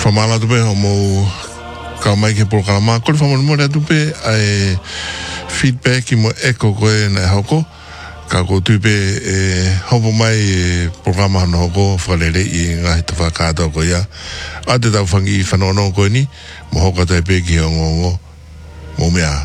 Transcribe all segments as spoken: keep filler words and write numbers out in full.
Famala tu pe mo ka mai ke programa ko fa mo mo tu pe ai feedback mo eko ko na hoko ka ko tu pe e hobo mai programa no ko falele i nga te fa ka to ko ya ate ta fangi fa no no ko ni mo hoko te pe ki ngo mo mea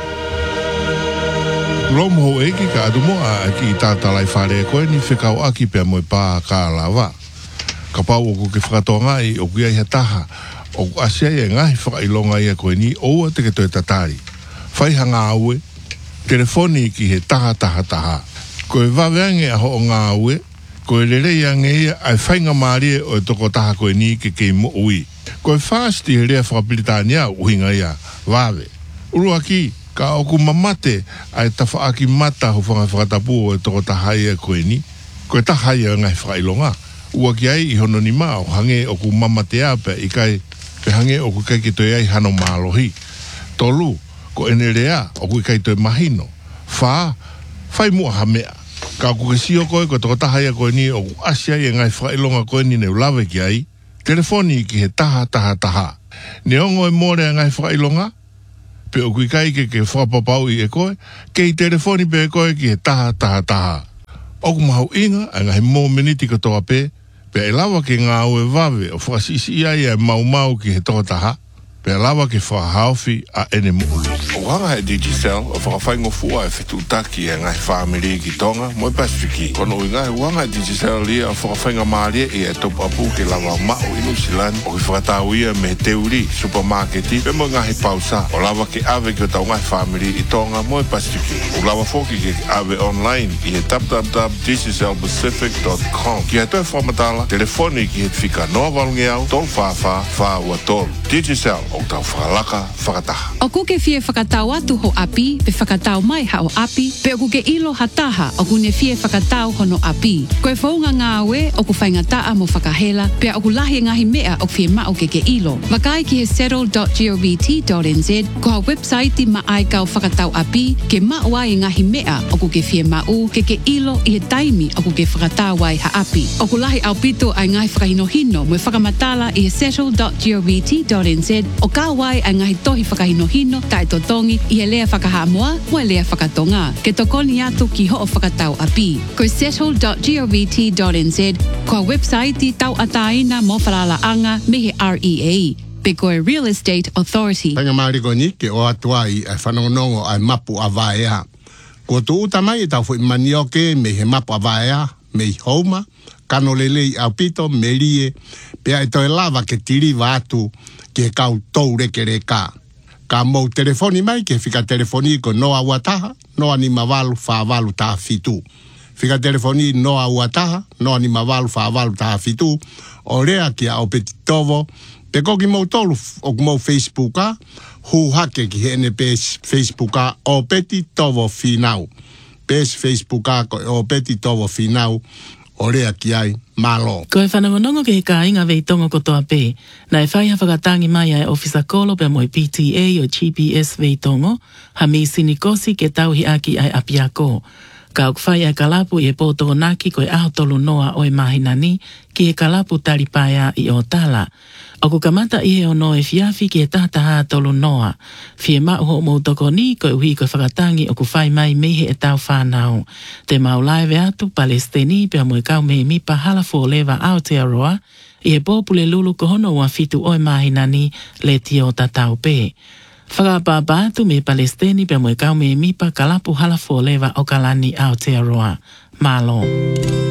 Lomo e ki ka adu mo a ki tata lai whare koe ni whekau aki pia mo pā ka lawa. Ka pau o ko ke whakatonga i o kia i taha. O asia i ngahi whakailonga i a koe ni oua te ke toi tatari. Whaihanga aue, telefoni ki he taha taha taha. Koe waweange a ho o ngā aue, koe lere i ange ia ai whainga maari o e toko taha koe ni ke kei mo ui. Koe whaasti he rea whakapilitania uhinga ia, wawe. Urua ki, ka oku mamate ai tawhaaki mata ho whanga whakatapu o e toko tahai e koe ni. Koe tahai e ngai whakailonga. Ua ki ai i hono ni mao, hange oku mamate ape i kai, pe hange oku kai ki toi ai hano maalohi. Tolu, ko ene rea, oku i kai toi mahino. Wha, whai mua hamea. Ka oku ke sio koe, ko toko tahai e koe ni, oku asia i e ngai whakailonga koe ni neu lawe ki ai. Telefoni ki he taha taha taha. Ne ongo e more a ngai whakailonga, pe o kui kai ke ke whapapau i e koe, ke i telefoni pe e koe ki he taha taha taha. Oku mahau inga, a ngahi mō miniti ka toa pe, pe e lawa ke ngā ue wawe o whakasisi ia i a mau mau ki he toa taha, pe e lawa ke whahauwhi a ene muulu. O hanga he Digicel, o whakawhaingo fua e whetutaki e ngahi whamiri ki tonga, moi Pasifiki. Kono i ngahi wanga he Digicel lia o whakawhainga maalia i e topu apu ke lawa mao i Nusilan, o ki whakatau ia me teuri, supermarketi, pe mo ngahi pausa, o lawa ke ave ki o tau ngahi whamiri i tonga, moi Pasifiki. O lawa foki ke ave online i he w w w dot digicel pacific dot com. Ki he toi whamatala, telefoni ki he whika noa walungi au, tol whawha, whaua tol. Digicel, o tau whakalaka, whakataha. O kuke fie whakatau atu ho api, pe whakatau mai ha o api, pe o kuke ilo hataha o kune fie whakatau hono api. Koe whaunga ngā we o ku whaingataa mo whakahela, pe o ku lahi ngahi mea o fie mao ke ke ilo. Wakai ki he settle dot govt dot n z, ko ha website ma ai kau whakatau api, ke mao ai ngahi mea o kuke fie mau ke ke ilo i he taimi o kuke whakatau ai ha api. O ku lahi au pito ai ngai whakahinohino mo whakamatala i he settle dot govt dot n z, o ka wai ai ngahi tohi whakahinohino tai totongi i he lea whakahamoa mo e lea whakatonga. Ke tokoni atu ki ho o whakatau api. Ko settle dot govt dot n z, ko website i tau ataina mo whalalaanga me he R E A. Pe koe Real Estate Authority. Panga mariko ni ke o atua i ai whanongonongo ai mapu a vaea. Ko tu utamai tau fui manioke me he mapu a vaea, me i hauma, kano lele i au pito, me rie, pe ai toi lava ke tiri watu ke kau tau reke reka. Ka mou telefoni mai ke fika telefoni ko noa wataha, noa ni mawalu whawalu taha fitu. Fika telefoni noa wataha, noa ni mawalu whawalu taha fitu, o rea ki a o peti tovo, pe koki mou tolu o mou Facebooka, hu hake ki hene pes Facebooka o peti tovo finau. Pes Facebooka ko o peti tovo finau, o rea ki ai malo. Ko e whanangonongo ke he ka inga vei tongo kotoa pe, na e whai hawhakatangi mai ai ofisa kolo pe moi P T A o G P S vei tongo, ha mi sinikosi ke tau hi aki ai apiako. Ka ok whai ai kalapu i e pōtoko naki ko e aho tolu noa o e mahinani ki e kalapu taripaya i o tala. O ku kamata i he ono e fiafi ki e tahataha tolu noa. Fie mau ho mou toko ni ko e uhi ko whakatangi o ku whai mai mehe e tau whanau. Te mau laive atu Palestini pe mo e kau me mipa halafo lewa Aotearoa i e pōpule lulu ko hono ua fitu o e mahinani le tio tatau pe. Whakapapa atu me Palestini pe mo e kau me mipa kalapu halafo lewa o kalani Aotearoa. Malo.